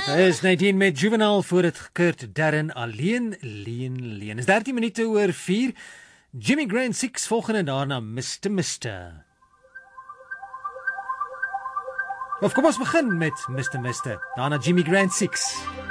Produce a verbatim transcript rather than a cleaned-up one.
Is Nadine met Juvenile voor het Kurt Darren alleen, leen, leen. Is dertien minute oor vier. Jimmy Grant six volgende daarna mister Mister. Of kom ons begin met mister Mister. Daarna Jimmy Grant six.